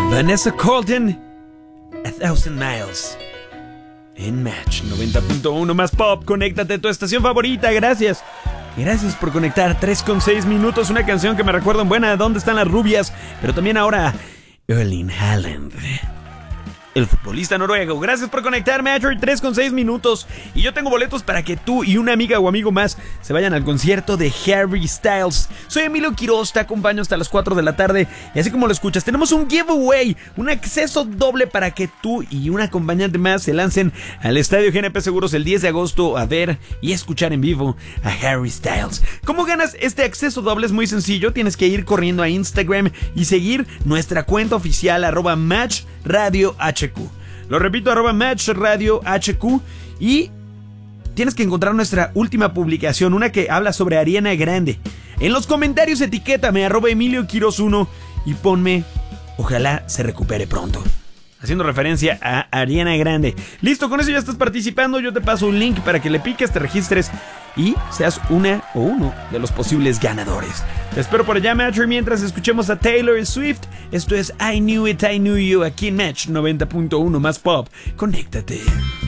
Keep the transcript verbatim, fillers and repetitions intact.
Vanessa Colton, A Thousand Miles. En Match noventa punto uno más pop. Conéctate a tu estación favorita. Gracias. Gracias por conectar. tres con seis minutos. Una canción que me recuerda en buena ¿Dónde están las rubias? Pero también ahora Erling Haaland, el futbolista noruego. Gracias por conectarme, Match. tres con seis minutos. Y yo tengo boletos para que tú y una amiga o amigo más se vayan al concierto de Harry Styles. Soy Emilio Quiroz, te acompaño hasta las cuatro de la tarde. Y así como lo escuchas, tenemos un giveaway, un acceso doble para que tú y un acompañante más se lancen al Estadio G N P Seguros el diez de agosto a ver y escuchar en vivo a Harry Styles. ¿Cómo ganas este acceso doble? Es muy sencillo. Tienes que ir corriendo a Instagram y seguir nuestra cuenta oficial arroba Match Radio H Q. Lo repito, arroba Match Radio H Q. Y tienes que encontrar nuestra última publicación, una que habla sobre Ariana Grande. En los comentarios etiquétame arroba Emilio Quiroz uno y ponme ojalá se recupere pronto, haciendo referencia a Ariana Grande. Listo, con eso ya estás participando. Yo te paso un link para que le piques, te registres y seas una o uno de los posibles ganadores. Te espero por allá, Match. Mientras escuchemos a Taylor Swift. Esto es I Knew It, I Knew You, aquí en Match noventa punto uno más pop. Conéctate.